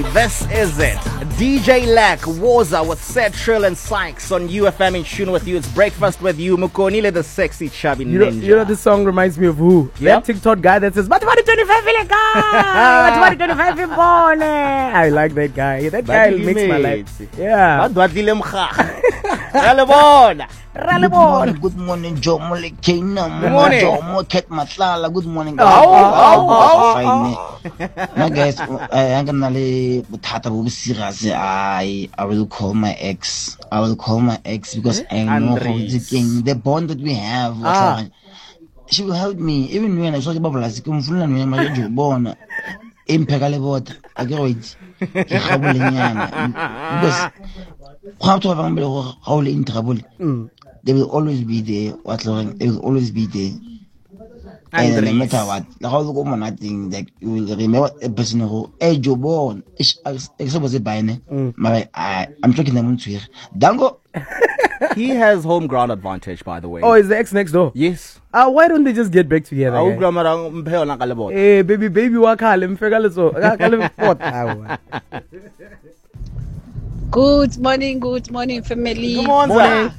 This is it. DJ Lack, Waza with Set Trill and Sykes on UFM in tune with you. It's breakfast with you, Mukonile the sexy chubby ninja. You know this song reminds me of who? Yep. That TikTok guy that says, "But 25 I like that guy. That guy makes my life. Yeah. Good morning, Joe Molekina. Good morning. Joe Moket Matlala. Good morning. Oh. My guys, I'm gonna I will call my ex. I will call my ex because I know how the bond that we have. She will help me even when I talk about like I'm born. Impegale water. I get it. Because how in trouble. They will always be there. They will always be there. And no matter what, the whole woman, I think that you will remember a person who age your born. I'm talking them to here. Dango. He has home ground advantage, by the way. Oh, is the ex next door? Yes. Why don't they just get back together? Hey, baby, Good morning, family. Good morning.